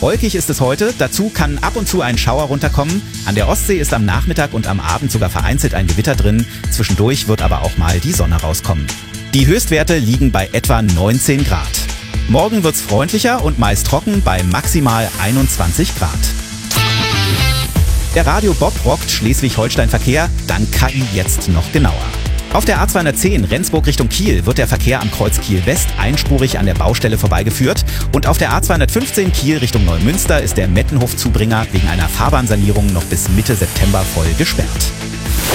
Wolkig ist es heute, dazu kann ab und zu ein Schauer runterkommen. An der Ostsee ist am Nachmittag und am Abend sogar vereinzelt ein Gewitter drin. Zwischendurch wird aber auch mal die Sonne rauskommen. Die Höchstwerte liegen bei etwa 19 Grad. Morgen wird's freundlicher und meist trocken bei maximal 21 Grad. Der Radio Bob rockt Schleswig-Holstein-Verkehr, dann KI jetzt noch genauer. Auf der A210 Rendsburg Richtung Kiel wird der Verkehr am Kreuz Kiel-West einspurig an der Baustelle vorbeigeführt und auf der A215 Kiel Richtung Neumünster ist der Mettenhof-Zubringer wegen einer Fahrbahnsanierung noch bis Mitte September voll gesperrt.